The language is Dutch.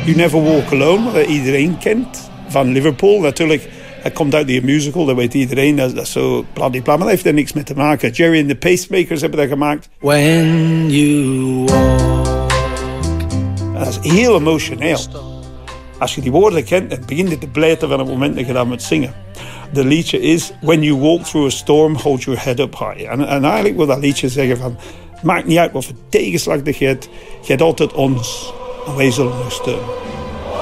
You Never Walk Alone, wat iedereen kent van Liverpool. Natuurlijk, het komt uit die musical, dat weet iedereen. Dat is zo bladibla, maar dat heeft er niks mee te maken. Jerry and the Pacemakers hebben dat gemaakt. When you walk. Dat is heel emotioneel. Als je die woorden kent, dan begint het te blijten van het moment dat je dat moet zingen. De liedje is When you walk through a storm, hold your head up high. En eigenlijk wil dat liedje zeggen van... Maakt niet uit wat voor tegenslag dat je hebt altijd ons. En wij zullen ons steunen.